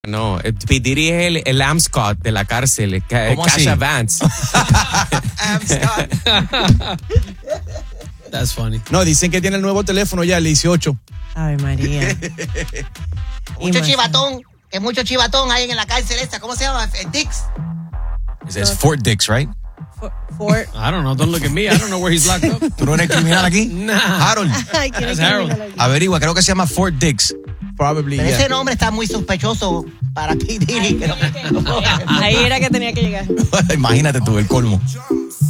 No, P. Diddy es el Amscott de la cárcel. ¿Cómo así? Casha Vance. That's funny. No, dicen que tiene el nuevo teléfono ya, el 18. Ay, María. Mucho chivatón hay en la cárcel esta. ¿Cómo se llama? Dix. It says Fort Dix, right? Fort. I don't know. Don't look at me. I don't know where he's locked up. ¿Tú no eres criminal aquí? Nah. Harold, Ay, ¿quién es That's Harold. criminal aquí? averigua, creo que se llama Fort Dix. Probably, Pero yeah. ese nombre está muy sospechoso para P. Diddy. Ahí era que tenía que llegar. Imagínate tú, el colmo.